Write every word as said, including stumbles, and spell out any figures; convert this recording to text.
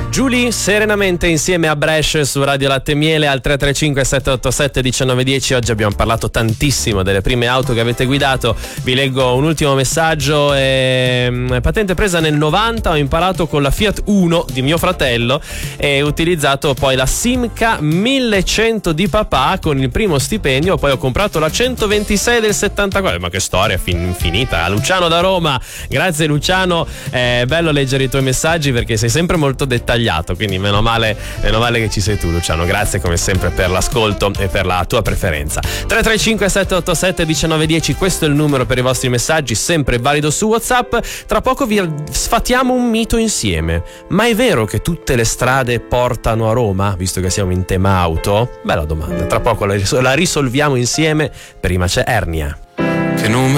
Julie serenamente insieme a Bresh su Radio Latte e Miele al tre tre cinque sette otto sette uno nove uno zero. Oggi abbiamo parlato tantissimo delle prime auto che avete guidato. Vi leggo un ultimo messaggio. E, patente presa nel novanta, ho imparato con la Fiat Uno di mio fratello e ho utilizzato poi la Simca millecento di papà con il primo stipendio. Poi ho comprato la centoventisei del settantaquattro. Ma che storia fin- infinita. Luciano da Roma, grazie Luciano, è bello leggere i tuoi messaggi perché sei sempre molto dettagliato, quindi meno male, meno male che ci sei tu Luciano. Grazie come sempre per l'ascolto e per la tua preferenza. Tre tre cinque sette otto sette uno nove uno zero, questo è il numero per i vostri messaggi, sempre valido su WhatsApp. Tra poco vi sfatiamo un mito insieme. Ma è vero che tutte le strade portano a Roma, visto che siamo in tema auto? Bella domanda, tra poco la, ris- la risolviamo insieme. Prima c'è Ernia. Che nome